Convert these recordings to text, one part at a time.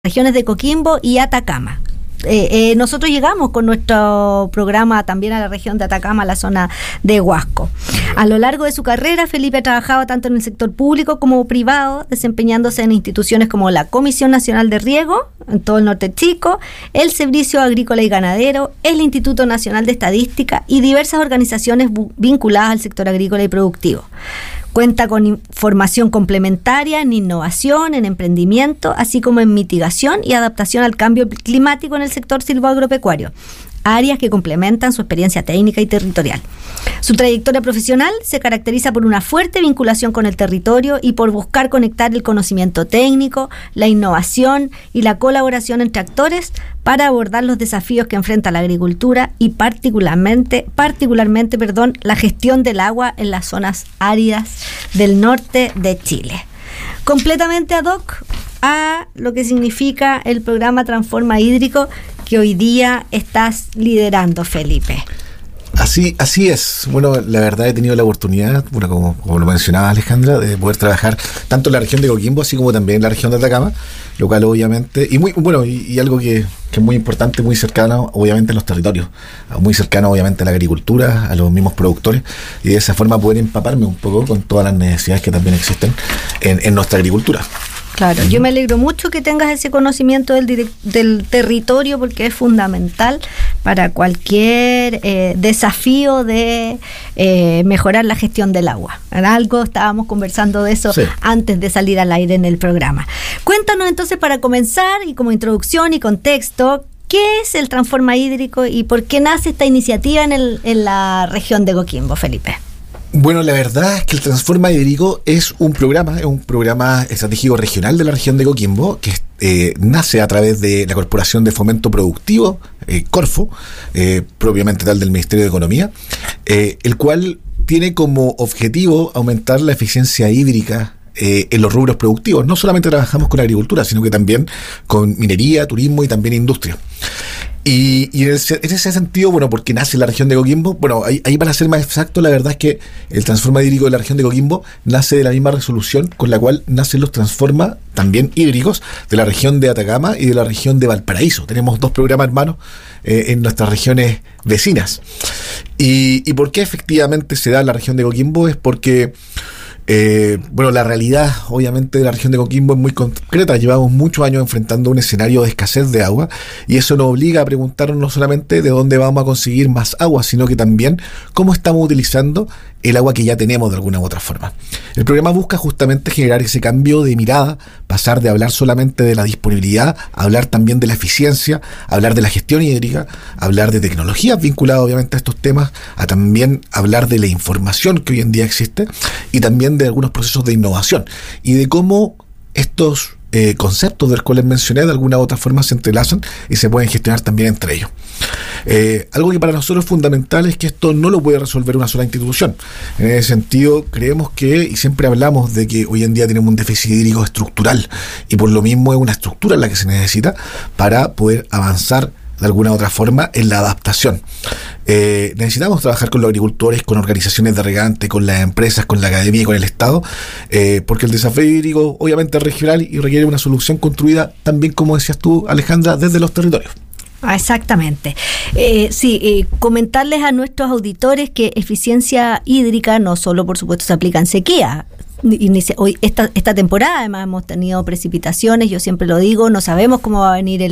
regiones de Coquimbo y Atacama. Nosotros llegamos con nuestro programa también a la región de Atacama, a la zona de Huasco. A lo largo de su carrera, Felipe ha trabajado tanto en el sector público como privado, desempeñándose en instituciones como la Comisión Nacional de Riego, en todo el norte chico, el Servicio Agrícola y Ganadero, el Instituto Nacional de Estadística y diversas organizaciones vinculadas al sector agrícola y productivo. Cuenta con formación complementaria en innovación, en emprendimiento, así como en mitigación y adaptación al cambio climático en el sector silvoagropecuario, áreas que complementan su experiencia técnica y territorial. Su trayectoria profesional se caracteriza por una fuerte vinculación con el territorio y por buscar conectar el conocimiento técnico, la innovación y la colaboración entre actores para abordar los desafíos que enfrenta la agricultura y particularmente, la gestión del agua en las zonas áridas del norte de Chile. Completamente ad hoc a lo que significa el programa Transforma Hídrico que hoy día estás liderando, Felipe. Así es. Bueno, la verdad he tenido la oportunidad, bueno, como lo mencionaba Alejandra, de poder trabajar tanto en la región de Coquimbo, así como también en la región de Atacama, local obviamente, y muy bueno, y algo que es muy importante, muy cercano obviamente a los territorios, muy cercano obviamente a la agricultura, a los mismos productores, y de esa forma poder empaparme un poco con todas las necesidades que también existen en nuestra agricultura. Claro, yo me alegro mucho que tengas ese conocimiento del territorio, porque es fundamental para cualquier desafío de mejorar la gestión del agua. En algo estábamos conversando de eso antes de salir al aire en el programa. Cuéntanos entonces, para comenzar y como introducción y contexto, ¿qué es el Transforma Hídrico y por qué nace esta iniciativa en la región de Coquimbo, Felipe? Bueno, la verdad es que el Transforma Hídrico es un programa estratégico regional de la región de Coquimbo que nace a través de la Corporación de Fomento Productivo, Corfo, propiamente tal del Ministerio de Economía, el cual tiene como objetivo aumentar la eficiencia hídrica en los rubros productivos. No solamente trabajamos con agricultura, sino que también con minería, turismo y también industria. Y en ese sentido, bueno, porque nace la región de Coquimbo, bueno, ahí para ser más exacto, la verdad es que el Transforma Hídrico de la región de Coquimbo nace de la misma resolución con la cual nacen los Transforma también hídricos de la región de Atacama y de la región de Valparaíso. Tenemos dos programas hermanos en nuestras regiones vecinas. ¿Y por qué efectivamente se da en la región de Coquimbo? Es porque la realidad obviamente de la región de Coquimbo es muy concreta. Llevamos muchos años enfrentando un escenario de escasez de agua, y eso nos obliga a preguntarnos no solamente de dónde vamos a conseguir más agua, sino que también cómo estamos utilizando el agua que ya tenemos de alguna u otra forma. El programa busca justamente generar ese cambio de mirada, pasar de hablar solamente de la disponibilidad, a hablar también de la eficiencia, a hablar de la gestión hídrica, a hablar de tecnologías vinculadas obviamente a estos temas, a también hablar de la información que hoy en día existe y también de algunos procesos de innovación y de cómo estos conceptos de los cuales mencioné de alguna u otra forma se entrelazan y se pueden gestionar también entre ellos. Algo que para nosotros es fundamental es que esto no lo puede resolver una sola institución. En ese sentido, creemos que, y siempre hablamos de que hoy en día tenemos un déficit hídrico estructural, y por lo mismo es una estructura la que se necesita para poder avanzar de alguna u otra forma en la adaptación. Necesitamos trabajar con los agricultores, con organizaciones de regantes, con las empresas, con la academia y con el Estado, porque el desafío hídrico obviamente es regional y requiere una solución construida también, como decías tú, Alejandra, desde los territorios. Exactamente. Comentarles a nuestros auditores que eficiencia hídrica no solo, por supuesto, se aplica en sequía. Hoy esta temporada además hemos tenido precipitaciones, yo siempre lo digo, no sabemos cómo va a venir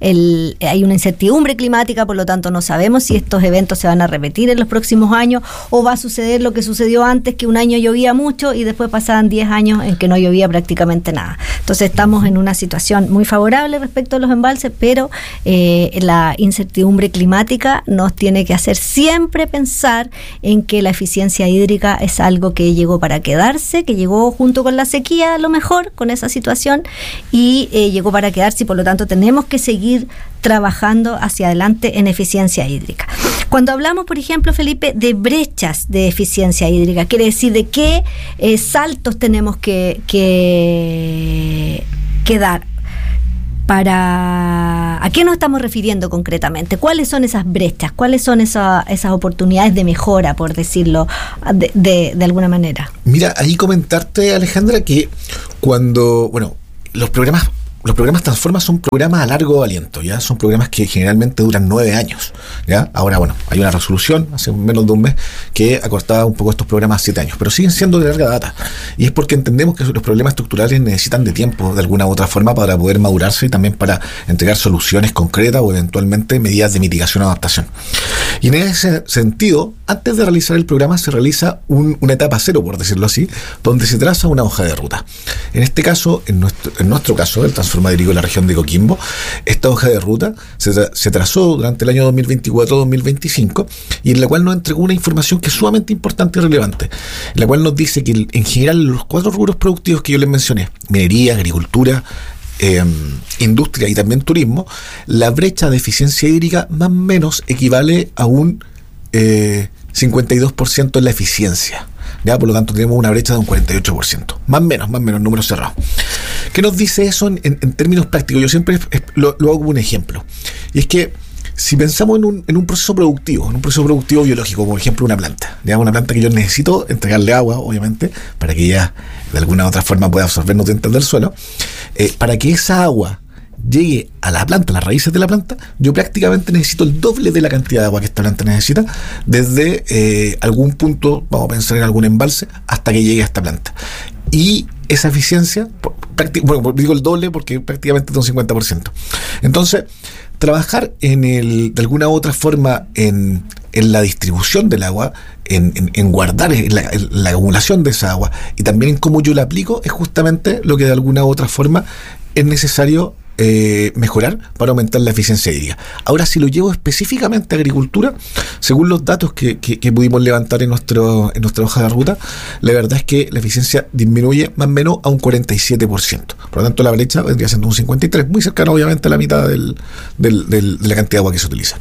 hay una incertidumbre climática, por lo tanto no sabemos si estos eventos se van a repetir en los próximos años o va a suceder lo que sucedió antes, que un año llovía mucho y después pasaban 10 años en que no llovía prácticamente nada. Entonces estamos en una situación muy favorable respecto a los embalses, pero la incertidumbre climática nos tiene que hacer siempre pensar en que la eficiencia hídrica es algo que llegó para quedarse, que llegó junto con la sequía, a lo mejor, con esa situación, y llegó para quedarse, y por lo tanto tenemos que seguir trabajando hacia adelante en eficiencia hídrica. Cuando hablamos, por ejemplo, Felipe, de brechas de eficiencia hídrica, quiere decir de qué saltos tenemos que dar. ¿A qué nos estamos refiriendo concretamente? ¿Cuáles son esas brechas? ¿Cuáles son esas oportunidades de mejora, por decirlo de alguna manera? Mira, ahí comentarte, Alejandra, que cuando, los programas los programas Transforma son programas a largo aliento, ¿ya? Son programas que generalmente duran 9 años, ¿ya? Ahora, bueno, hay una resolución hace menos de un mes que acortaba un poco estos programas a 7 años, pero siguen siendo de larga data. Y es porque entendemos que los problemas estructurales necesitan de tiempo, de alguna u otra forma, para poder madurarse y también para entregar soluciones concretas o eventualmente medidas de mitigación o adaptación. Y en ese sentido, antes de realizar el programa se realiza una etapa cero, por decirlo así, donde se traza una hoja de ruta. En este caso, en nuestro caso, el Transforma Hídrico de la región de Coquimbo, esta hoja de ruta se trazó durante el año 2024-2025 y en la cual nos entregó una información que es sumamente importante y relevante, en la cual nos dice que en general los 4 rubros productivos que yo les mencioné, minería, agricultura, industria y también turismo, la brecha de eficiencia hídrica más o menos equivale a un 52% en la eficiencia. ¿Ya? Por lo tanto tenemos una brecha de un 48%, más o menos, números cerrados. ¿Qué nos dice eso en términos prácticos? Yo siempre lo hago como un ejemplo, y es que si pensamos en un proceso productivo, biológico, como por ejemplo una planta, ¿ya? Una planta que yo necesito entregarle agua, obviamente, para que ella de alguna u otra forma pueda absorber nutrientes del suelo, para que esa agua llegue a la planta, a las raíces de la planta, yo prácticamente necesito el doble de la cantidad de agua que esta planta necesita, desde algún punto, vamos a pensar en algún embalse, hasta que llegue a esta planta. Y esa eficiencia, bueno, digo el doble porque prácticamente es un 50%. Entonces, trabajar de alguna u otra forma en la distribución del agua, en guardar la acumulación de esa agua y también en cómo yo la aplico, es justamente lo que de alguna u otra forma es necesario mejorar para aumentar la eficiencia hídrica. Ahora, si lo llevo específicamente a agricultura, según los datos que pudimos levantar en nuestra hoja de ruta, la verdad es que la eficiencia disminuye más o menos a un 47%. Por lo tanto, la brecha vendría siendo un 53%, muy cercano obviamente a la mitad de la cantidad de agua que se utiliza.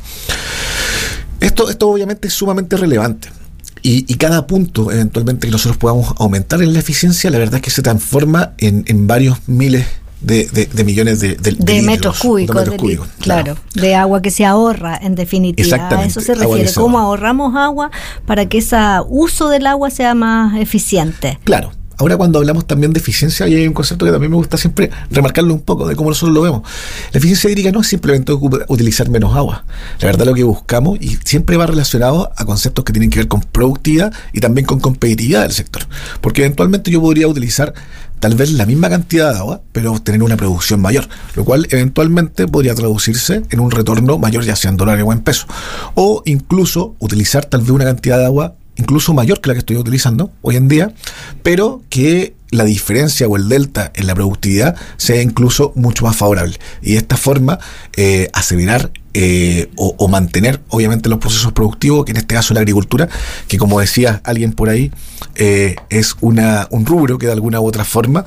Esto obviamente es sumamente relevante. Y cada punto eventualmente que nosotros podamos aumentar en la eficiencia, la verdad es que se transforma en varios miles de millones de metros cúbicos, claro, de agua que se ahorra, en definitiva. A eso se refiere, cómo ahorramos agua para que ese uso del agua sea más eficiente. Claro. Ahora, cuando hablamos también de eficiencia, hay un concepto que también me gusta siempre remarcarlo un poco, de cómo nosotros lo vemos. La eficiencia hídrica no es simplemente utilizar menos agua. La verdad, lo que buscamos, y siempre va relacionado a conceptos que tienen que ver con productividad y también con competitividad del sector. Porque eventualmente yo podría utilizar tal vez la misma cantidad de agua, pero obtener una producción mayor, lo cual eventualmente podría traducirse en un retorno mayor, ya sea en dólares o en pesos. O incluso utilizar tal vez una cantidad de agua incluso mayor que la que estoy utilizando hoy en día, pero que la diferencia o el delta en la productividad sea incluso mucho más favorable. Y de esta forma aseverar o mantener obviamente los procesos productivos, que en este caso la agricultura, que como decía alguien por ahí, es un rubro que de alguna u otra forma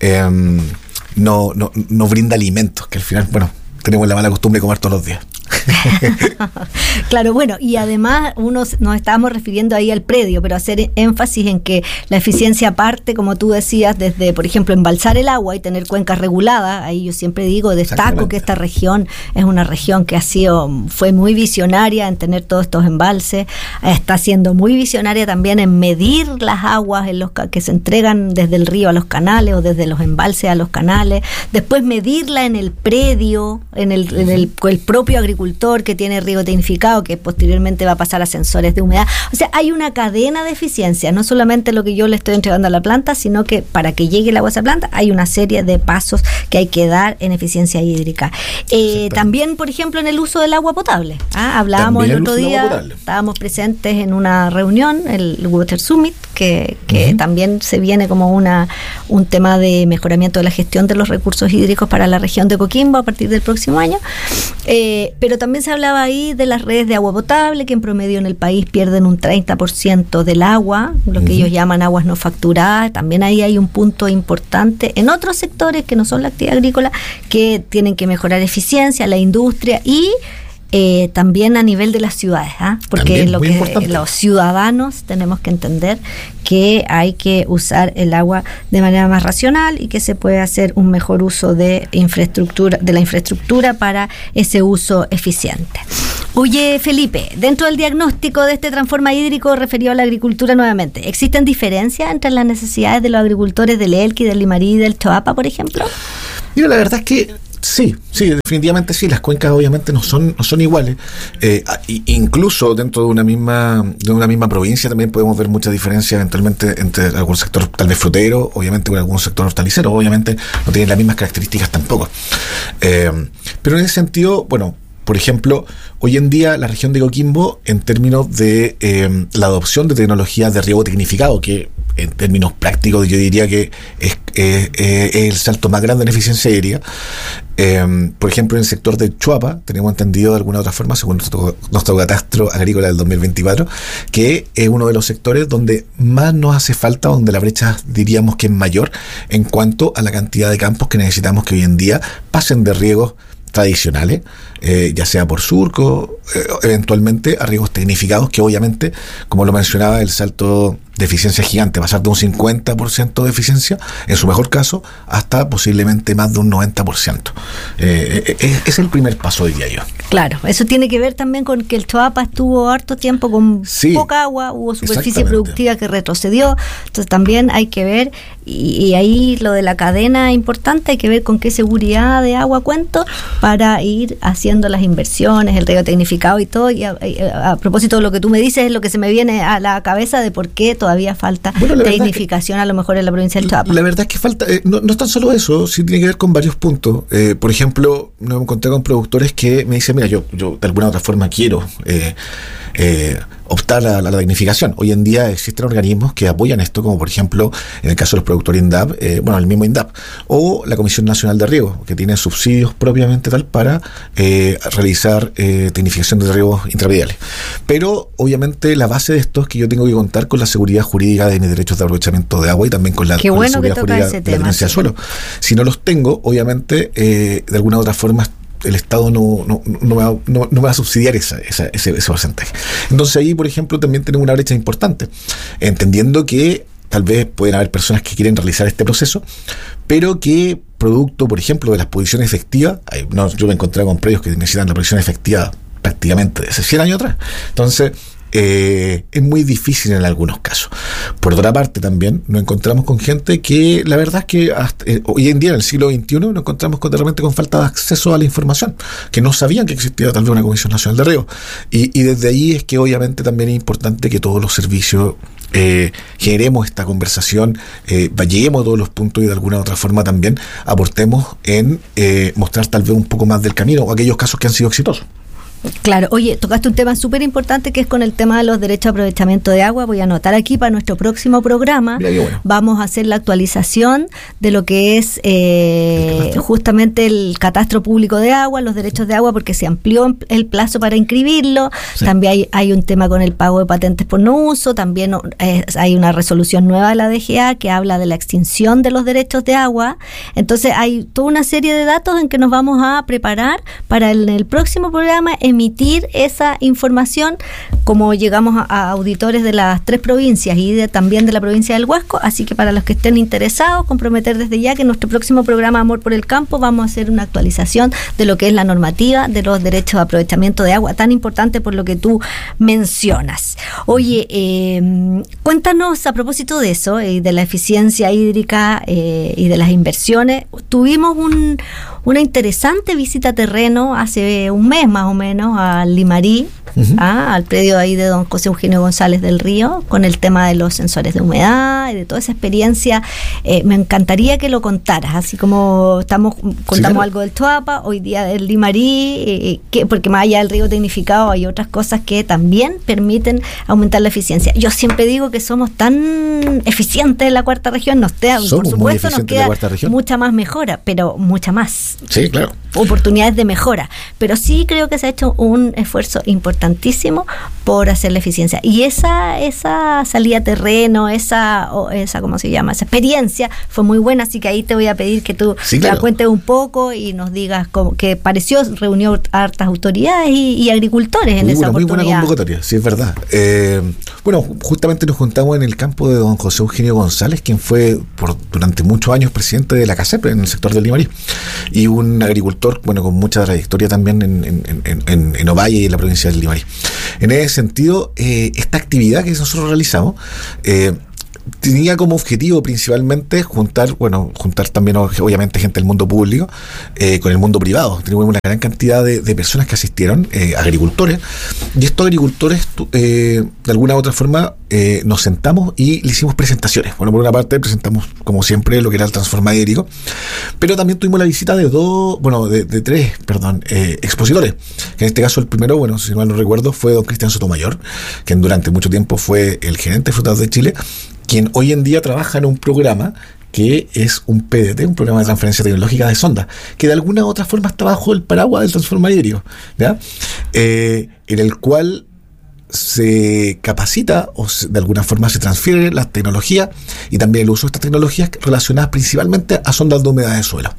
no brinda alimentos, que al final, bueno, tenemos la mala costumbre de comer todos los días. Claro, bueno, y además nos estábamos refiriendo ahí al predio, pero hacer énfasis en que la eficiencia parte, como tú decías, desde, por ejemplo, embalsar el agua y tener cuencas reguladas. Ahí yo siempre destaco que esta región es una región que fue muy visionaria en tener todos estos embalses, está siendo muy visionaria también en medir las aguas que se entregan desde el río a los canales o desde los embalses a los canales, después medirla en el predio, en el propio agricultor que tiene riego tecnificado, que posteriormente va a pasar a sensores de humedad. O sea, hay una cadena de eficiencia, no solamente lo que yo le estoy entregando a la planta, sino que para que llegue el agua a esa planta hay una serie de pasos que hay que dar en eficiencia hídrica. También, por ejemplo, en el uso del agua potable. Hablábamos el otro día, estábamos presentes en una reunión, el Water Summit, que también se viene como un tema de mejoramiento de la gestión de los recursos hídricos para la región de Coquimbo a partir del próximo año. Pero también se hablaba ahí de las redes de agua potable, que en promedio en el país pierden un 30% del agua, lo que ellos llaman aguas no facturadas. También ahí hay un punto importante en otros sectores que no son la actividad agrícola, que tienen que mejorar eficiencia, la industria y también a nivel de las ciudades, porque los ciudadanos tenemos que entender que hay que usar el agua de manera más racional y que se puede hacer un mejor uso de la infraestructura para ese uso eficiente. Oye, Felipe, dentro del diagnóstico de este Transforma Hídrico referido a la agricultura nuevamente, ¿existen diferencias entre las necesidades de los agricultores del Elqui, del Limarí y del Choapa, por ejemplo? Mira, la verdad es que sí, definitivamente sí. Las cuencas obviamente no son iguales. Incluso dentro de una misma provincia también podemos ver mucha diferencia eventualmente entre algún sector tal vez frutero, obviamente con algún sector hortalicero. Obviamente no tienen las mismas características tampoco. Pero en ese sentido, bueno, por ejemplo, hoy en día la región de Coquimbo, en términos de la adopción de tecnologías de riego tecnificado, que en términos prácticos yo diría que es el salto más grande en eficiencia hídrica. Por ejemplo, en el sector de Chuapa, tenemos entendido de alguna otra forma, según nuestro catastro agrícola del 2024, que es uno de los sectores donde más nos hace falta, donde la brecha diríamos que es mayor en cuanto a la cantidad de campos que necesitamos que hoy en día pasen de riegos tradicionales, ya sea por surco, eventualmente a riegos tecnificados, que obviamente, como lo mencionaba, el salto de eficiencia es gigante, pasar de un 50% de eficiencia, en su mejor caso, hasta posiblemente más de un 90%. Es el primer paso, diría yo. Claro, eso tiene que ver también con que el Choapa estuvo harto tiempo con poca agua, hubo superficie productiva que retrocedió, entonces también hay que ver, y ahí lo de la cadena es importante, hay que ver con qué seguridad de agua cuento para ir haciendo las inversiones, el riego tecnificado y todo. Y a propósito de lo que tú me dices, es lo que se me viene a la cabeza de por qué todavía falta tecnificación a lo mejor en la provincia del Choapa. La verdad es que falta, no es tan solo eso, sí tiene que ver con varios puntos. Por ejemplo, me encontré con productores que me dicen, mira, yo de alguna otra forma quiero optar a la tecnificación. Hoy en día existen organismos que apoyan esto, como por ejemplo, en el caso de los productores INDAP, el mismo INDAP, o la Comisión Nacional de Riego, que tiene subsidios propiamente tal para realizar tecnificación de riegos intraprediales. Pero, obviamente, la base de esto es que yo tengo que contar con la seguridad jurídica de mis derechos de aprovechamiento de agua y también con la seguridad jurídica de la tenencia de suelo. Si no los tengo, obviamente, de alguna u otra forma, el Estado no me va a subsidiar ese porcentaje. Entonces ahí, por ejemplo, también tenemos una brecha importante, entendiendo que tal vez pueden haber personas que quieren realizar este proceso, pero que producto, por ejemplo, de la exposición efectiva, yo me encontré con predios que necesitan la exposición efectiva prácticamente de hace 100 años atrás. Entonces es muy difícil en algunos casos. Por otra parte, también nos encontramos con gente que la verdad es que hoy en día, en el siglo XXI, nos encontramos de repente con falta de acceso a la información, que no sabían que existía tal vez una Comisión Nacional de Riego. Y desde ahí es que obviamente también es importante que todos los servicios generemos esta conversación, lleguemos a todos los puntos y de alguna u otra forma también aportemos en mostrar tal vez un poco más del camino o aquellos casos que han sido exitosos. Claro, oye, tocaste un tema súper importante que es con el tema de los derechos de aprovechamiento de agua. Voy a anotar aquí para nuestro próximo programa. Mira, bueno. Vamos a hacer la actualización de lo que es justamente el catastro público de agua, los derechos de agua, porque se amplió el plazo para inscribirlo. Sí. También hay un tema con el pago de patentes por no uso. También hay una resolución nueva de la DGA que habla de la extinción de los derechos de agua. Entonces hay toda una serie de datos en que nos vamos a preparar para en el próximo programa emitir esa información, como llegamos a auditores de las 3 provincias y también de la provincia del Huasco. Así que para los que estén interesados, comprometer desde ya que en nuestro próximo programa Amor por el Campo vamos a hacer una actualización de lo que es la normativa de los derechos de aprovechamiento de agua, tan importante por lo que tú mencionas. Oye, cuéntanos a propósito de eso, de la eficiencia hídrica y de las inversiones. Tuvimos una interesante visita a terreno hace un mes más o menos al Limarí, al predio ahí de don José Eugenio González del Río, con el tema de los sensores de humedad y de toda esa experiencia. Me encantaría que lo contaras, así como contamos algo del Choapa, hoy día del Limarí, porque más allá del riego tecnificado hay otras cosas que también permiten aumentar la eficiencia. Yo siempre digo que somos tan eficientes en la cuarta región, por supuesto nos queda mucha más mejora, pero mucha más. Sí, claro. Oportunidades de mejora, pero sí creo que se ha hecho un esfuerzo importantísimo por hacer la eficiencia, y esa salida a terreno, esa ¿cómo se llama? Esa experiencia fue muy buena, así que ahí te voy a pedir que tú la cuentes un poco y nos digas cómo, que pareció, reunió hartas autoridades y agricultores en esa oportunidad. Muy buena convocatoria, sí, es verdad. Justamente nos juntamos en el campo de don José Eugenio González, quien fue durante muchos años presidente de la CACEP en el sector del Limarí, y un agricultor con mucha trayectoria también en Ovalle y en la provincia del Limarí. En ese sentido, esta actividad que nosotros realizamos tenía como objetivo principalmente juntar también obviamente gente del mundo público con el mundo privado. Tenemos una gran cantidad de personas que asistieron, agricultores, y estos agricultores de alguna u otra forma nos sentamos y le hicimos presentaciones. Bueno, por una parte presentamos como siempre lo que era el Transforma Hídrico, pero también tuvimos la visita de tres expositores, que en este caso el primero, bueno, si mal no recuerdo, fue don Cristian Sotomayor, quien durante mucho tiempo fue el gerente de Frutas de Chile, quien hoy en día trabaja en un programa que es un PDT, un programa de transferencia tecnológica de sonda, que de alguna u otra forma está bajo el paraguas del Transforma Hídrico, ¿ya? En el cual se capacita o de alguna forma se transfiere la tecnología y también el uso de estas tecnologías relacionadas principalmente a sondas de humedad de suelo.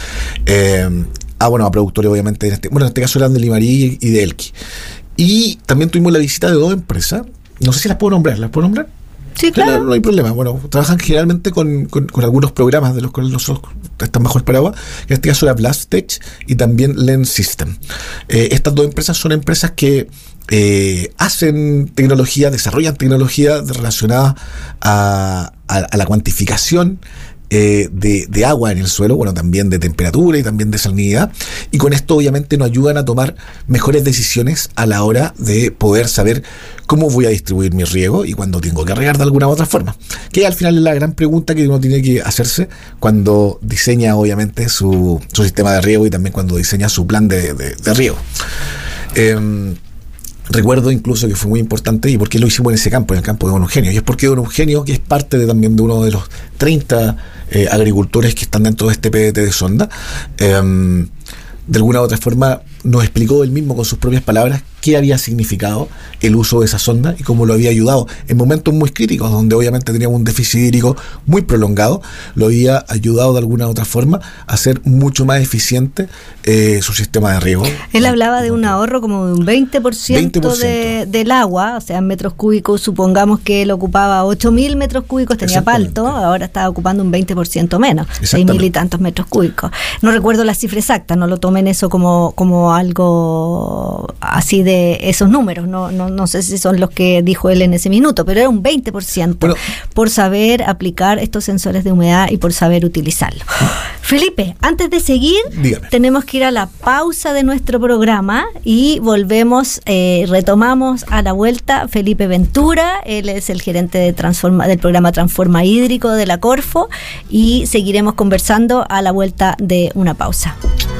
A productores obviamente, en este caso eran de Limarí y de Elqui. Y también tuvimos la visita de dos empresas, no sé si las puedo nombrar, Sí, claro. No hay problema. Bueno, trabajan generalmente con algunos programas de los cuales nosotros están bajo el paraguas. En este caso era Blastech y también Lens System. Estas dos empresas son empresas que hacen tecnología, desarrollan tecnología relacionada a la cuantificación de agua en el suelo, bueno, también de temperatura y también de salinidad, y con esto obviamente nos ayudan a tomar mejores decisiones a la hora de poder saber cómo voy a distribuir mi riego y cuándo tengo que regar de alguna u otra forma, que al final es la gran pregunta que uno tiene que hacerse cuando diseña obviamente su sistema de riego y también cuando diseña su plan de riego. Recuerdo incluso que fue muy importante, y por qué lo hicimos en ese campo, en el campo de Don Eugenio, y es porque Don Eugenio, que es parte también de uno de los 30 agricultores que están dentro de este PDT de sonda, de alguna u otra forma nos explicó él mismo con sus propias palabras qué había significado el uso de esa sonda y cómo lo había ayudado en momentos muy críticos, donde obviamente teníamos un déficit hídrico muy prolongado. Lo había ayudado de alguna u otra forma a ser mucho más eficiente su sistema de riego. Él hablaba de un ahorro como de un 20%, del agua, o sea, en metros cúbicos. Supongamos que él ocupaba 8.000 metros cúbicos, tenía palto, ahora está ocupando un 20% menos, 6.000 y tantos metros cúbicos. No recuerdo la cifra exacta, no lo tomen eso como algo así de esos números, no sé si son los que dijo él en ese minuto, pero era un 20% por saber aplicar estos sensores de humedad y por saber utilizarlo. Felipe, antes de seguir, dígame, tenemos que ir a la pausa de nuestro programa y volvemos, retomamos a la vuelta Felipe Ventura, él es el gerente del programa Transforma Hídrico de la Corfo, y seguiremos conversando a la vuelta de una pausa.